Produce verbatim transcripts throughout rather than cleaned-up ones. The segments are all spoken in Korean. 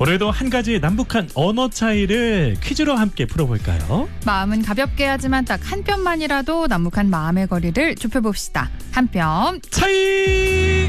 오늘도 한 가지 남북한 언어 차이를 퀴즈로 함께 풀어볼까요? 마음은 가볍게 하지만 딱 한 뼘만이라도 남북한 마음의 거리를 좁혀봅시다. 한 뼘 차이!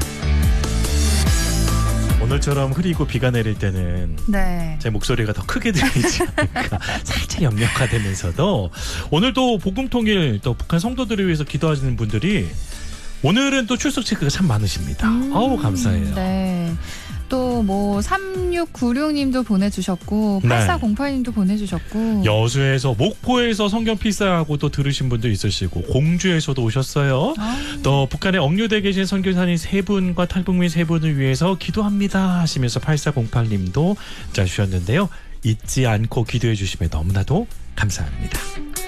오늘처럼 흐리고 비가 내릴 때는 네. 제 목소리가 더 크게 들리지 않을까 살짝 역력화되면서도 오늘도 복음통일 또 북한 성도들을 위해서 기도하시는 분들이 오늘은 또 출석 체크가 참 많으십니다. 음, 아우 감사해요. 네. 또 뭐 삼육구육 님도 보내주셨고 네. 팔사공팔 님도 보내주셨고 여수에서 목포에서 성경 필사하고 또 들으신 분도 있으시고 공주에서도 오셨어요. 아. 또 북한에 억류돼 계신 선교사님 세 분과 탈북민 세 분을 위해서 기도합니다 하시면서 팔사공팔 님도 자 주셨는데요. 잊지 않고 기도해 주시면 너무나도 감사합니다.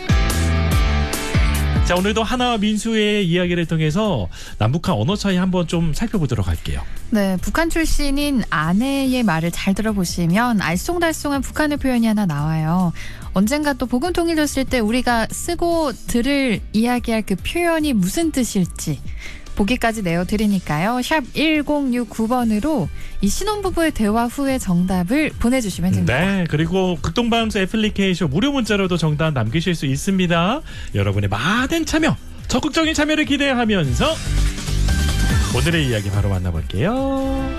자, 오늘도 하나와 민수의 이야기를 통해서 남북한 언어 차이 한번 좀 살펴보도록 할게요. 네, 북한 출신인 아내의 말을 잘 들어보시면 알쏭달쏭한 북한의 표현이 하나 나와요. 언젠가 또 복음 통일됐을 때 우리가 쓰고 들을 이야기할 그 표현이 무슨 뜻일지 보기까지 내어드리니까요. 샵 일공육구 번으로 이 신혼부부의 대화 후에 정답을 보내주시면 됩니다. 네, 그리고 극동방송 애플리케이션 무료 문자로도 정답 남기실 수 있습니다. 여러분의 많은 참여, 적극적인 참여를 기대하면서 오늘의 이야기 바로 만나볼게요.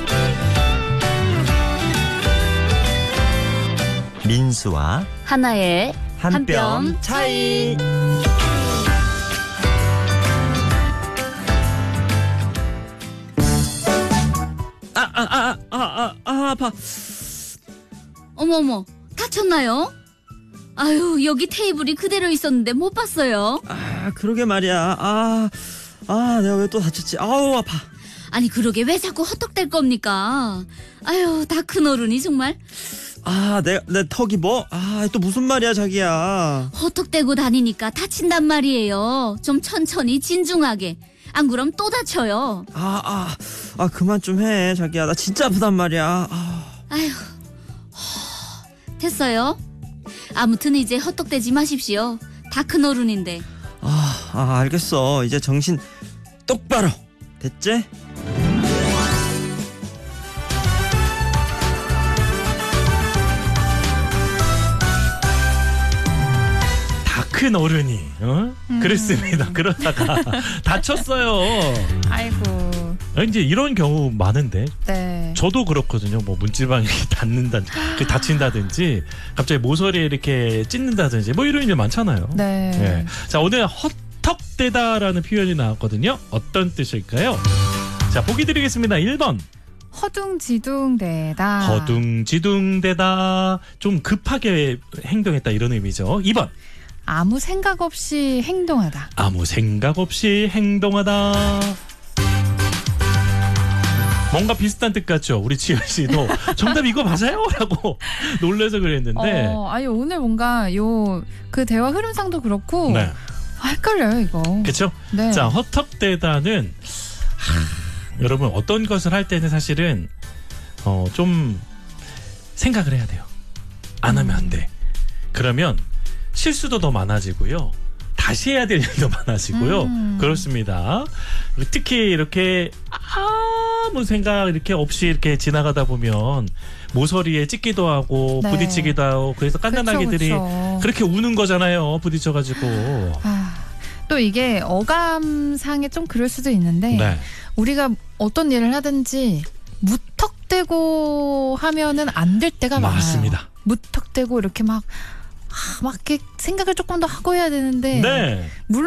민수와 하나의 한 뼘 차이. 아, 아, 아, 아, 아, 아, 아파. 어머머, 다쳤나요? 아유, 여기 테이블이 그대로 있었는데 못 봤어요. 아, 그러게 말이야. 아, 아, 내가 왜 또 다쳤지? 아우, 아파. 아니, 그러게 왜 자꾸 헛떡댈 겁니까? 아유, 다 큰 어른이 정말 아, 내, 내 턱이 뭐? 아, 또 무슨 말이야, 자기야. 헛떡대고 다니니까 다친단 말이에요. 좀 천천히 진중하게. 안 그럼 또 다쳐요. 아, 아, 아, 그만 좀 해, 자기야. 나 진짜 아프단 말이야. 아. 아휴, 됐어요. 아무튼 이제 헛떡대지 마십시오. 다 큰 어른인데. 아, 아, 알겠어. 이제 정신 똑바로. 됐지? 큰 어른이 어? 음. 그랬습니다. 그러다가 다쳤어요. 아이고. 이제 이런 경우 많은데 네. 저도 그렇거든요. 뭐 문지방이 닿는다, 그 다친다든지 갑자기 모서리에 이렇게 찢는다든지 뭐 이런 일 많잖아요. 네. 네. 자, 오늘 헛턱대다라는 표현이 나왔거든요. 어떤 뜻일까요? 자, 보기 드리겠습니다. 일 번 허둥지둥대다. 허둥지둥대다. 좀 급하게 행동했다 이런 의미죠. 이 번 아무 생각 없이 행동하다. 아무 생각 없이 행동하다. 뭔가 비슷한 뜻 같죠? 우리 지현 씨도 정답 이거 맞아요? 라고 놀라서 그랬는데. 어, 아니 오늘 뭔가 요 그 대화 흐름상도 그렇고 네. 아, 헷갈려요 이거. 그렇죠? 네. 자, 헛턱대다는 하, 여러분 어떤 것을 할 때는 사실은 어, 좀 생각을 해야 돼요. 안 하면 안 돼. 그러면 실수도 더 많아지고요. 다시 해야 될 일도 많아지고요. 음. 그렇습니다. 특히 이렇게 아무 생각 이렇게 없이 이렇게 지나가다 보면 모서리에 찢기도 하고 네. 부딪히기도 하고 그래서 깐난아기들이 그쵸, 그쵸. 그렇게 우는 거잖아요. 부딪혀가지고. 아, 또 이게 어감상에 좀 그럴 수도 있는데 네. 우리가 어떤 일을 하든지 무턱대고 하면은 안 될 때가 많아요. 맞습니다. 무턱대고 이렇게 막 아, 막 이렇게 생각을 조금 더 하고 해야 되는데 네. 물론